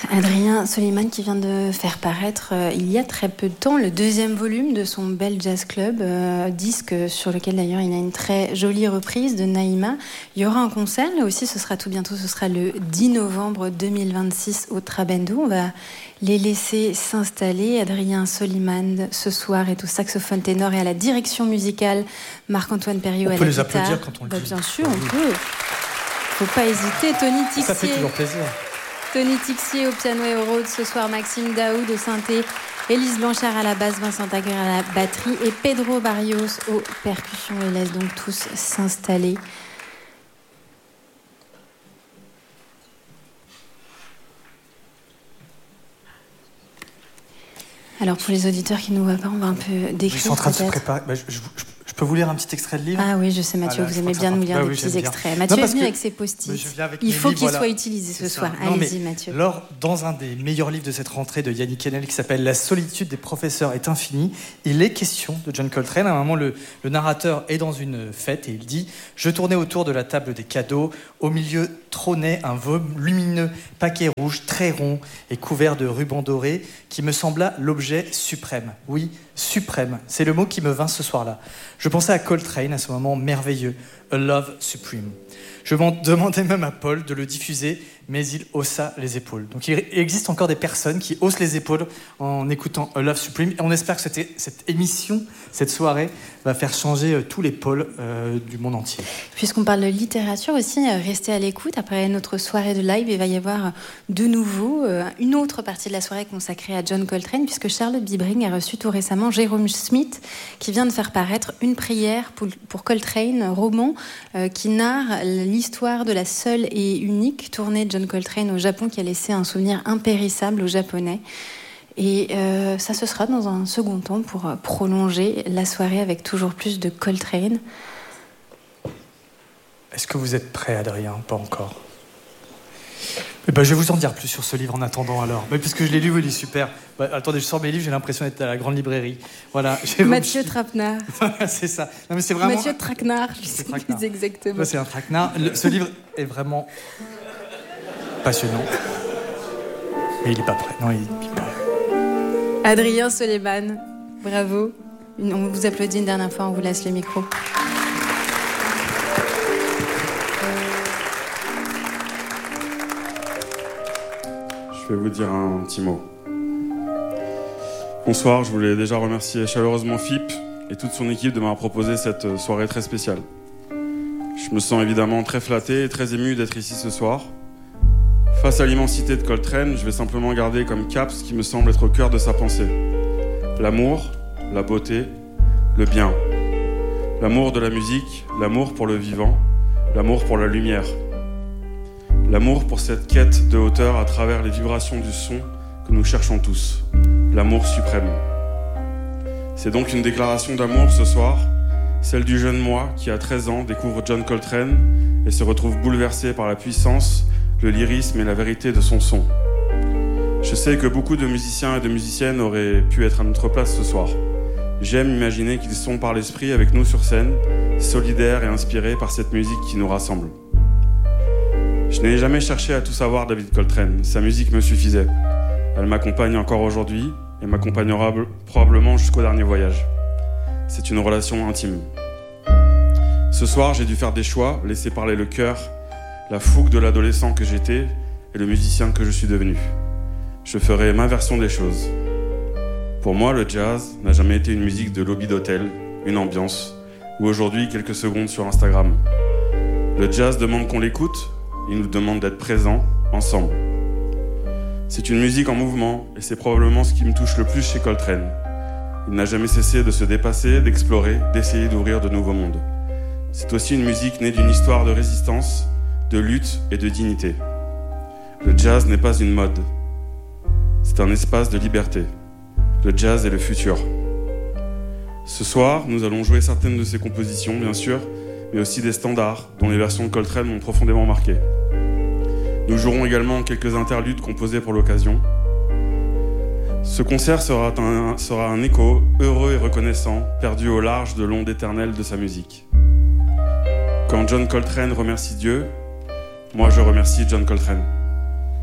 Adrien Soliman qui vient de faire paraître il y a très peu de temps le deuxième volume de son Bell Jazz Club, disque sur lequel d'ailleurs il a une très jolie reprise de Naïma. Il y aura un concert, là aussi ce sera tout bientôt, ce sera le 10 novembre 2026 au Trabendo. On va les laisser s'installer. Adrien Soliman ce soir est au saxophone ténor et à la direction musicale, Marc-Antoine Perriot à la guitare. On peut les applaudir quand on le dit. Bien sûr, on peut. Faut pas hésiter. Tony Tixier. Ça fait toujours plaisir. Tony Tixier au piano et au Rhodes ce soir, Maxime Daoud au synthé, Élise Blanchard à la basse, Vincent Taguer à la batterie et Pedro Barrios aux percussions. Et laisse donc tous s'installer. Alors pour les auditeurs qui ne nous voient pas, on va un peu décrire. Ils sont en train de se préparer. Je peux vous lire un petit extrait de livre ? Ah oui, je sais Mathieu, vous aimez bien nous lire des petits extraits. Mathieu est venu avec ses post-it. Il faut qu'il soit utilisé ce soir. Allez-y Mathieu. Dans un des meilleurs livres de cette rentrée de Yannick Kennel qui s'appelle « La solitude des professeurs est infinie », il est question de John Coltrane. À un moment, le narrateur est dans une fête et il dit « Je tournais autour de la table des cadeaux. Au milieu trônait un volumineux paquet rouge très rond et couvert de rubans dorés qui me sembla l'objet suprême. » Oui, suprême, c'est le mot qui me vint ce soir-là. Je pensais à Coltrane à ce moment merveilleux, A Love Supreme. Je m'en demandais même à Paul de le diffuser, mais il haussa les épaules. Donc il existe encore des personnes qui haussent les épaules en écoutant A Love Supreme. Et on espère que cette émission, cette soirée, va faire changer tous les pôles du monde entier. Puisqu'on parle de littérature aussi, restez à l'écoute. Après notre soirée de live, il va y avoir de nouveau une autre partie de la soirée consacrée à John Coltrane, puisque Charlotte Bibring a reçu tout récemment Jérôme Smith, qui vient de faire paraître Une prière pour Coltrane, roman qui narre l'histoire de la seule et unique tournée de John Coltrane au Japon, qui a laissé un souvenir impérissable aux Japonais. Et ça, ce sera dans un second temps pour prolonger la soirée avec toujours plus de Coltrane. Est-ce que vous êtes prêt, Adrien ? Pas encore. Je vais vous en dire plus sur ce livre en attendant alors. Puisque je l'ai lu, il est super. Attendez, je sors mes livres, j'ai l'impression d'être à la grande librairie. Voilà. Mathieu Trapenard. C'est ça. Non, mais c'est vraiment... Mathieu Traquenard, je sais plus exactement. Moi, c'est un traquenard. Ce livre est vraiment passionnant. Mais il n'est pas prêt. Non, il n'est pas prêt. Adrien Soliman, bravo. On vous applaudit une dernière fois, on vous laisse le micro. Je vais vous dire un petit mot. Bonsoir, je voulais déjà remercier chaleureusement FIP et toute son équipe de m'avoir proposé cette soirée très spéciale. Je me sens évidemment très flatté et très ému d'être ici ce soir. Face à l'immensité de Coltrane, je vais simplement garder comme cap ce qui me semble être au cœur de sa pensée. L'amour, la beauté, le bien. L'amour de la musique, l'amour pour le vivant, l'amour pour la lumière. L'amour pour cette quête de hauteur à travers les vibrations du son que nous cherchons tous. L'amour suprême. C'est donc une déclaration d'amour ce soir, celle du jeune moi qui, à 13 ans, découvre John Coltrane et se retrouve bouleversé par la puissance, le lyrisme et la vérité de son son. Je sais que beaucoup de musiciens et de musiciennes auraient pu être à notre place ce soir. J'aime imaginer qu'ils sont par l'esprit avec nous sur scène, solidaires et inspirés par cette musique qui nous rassemble. Je n'ai jamais cherché à tout savoir David Coltrane, sa musique me suffisait. Elle m'accompagne encore aujourd'hui et m'accompagnera probablement jusqu'au dernier voyage. C'est une relation intime. Ce soir, j'ai dû faire des choix, laisser parler le cœur, la fougue de l'adolescent que j'étais et le musicien que je suis devenu. Je ferai ma version des choses. Pour moi, le jazz n'a jamais été une musique de lobby d'hôtel, une ambiance, ou aujourd'hui quelques secondes sur Instagram. Le jazz demande qu'on l'écoute, il nous demande d'être présents, ensemble. C'est une musique en mouvement, et c'est probablement ce qui me touche le plus chez Coltrane. Il n'a jamais cessé de se dépasser, d'explorer, d'essayer d'ouvrir de nouveaux mondes. C'est aussi une musique née d'une histoire de résistance, de lutte et de dignité. Le jazz n'est pas une mode. C'est un espace de liberté. Le jazz est le futur. Ce soir, nous allons jouer certaines de ses compositions, bien sûr, mais aussi des standards, dont les versions de Coltrane m'ont profondément marqué. Nous jouerons également quelques interludes composés pour l'occasion. Ce concert sera un écho heureux et reconnaissant, perdu au large de l'onde éternelle de sa musique. Quand John Coltrane remercie Dieu, moi je remercie John Coltrane.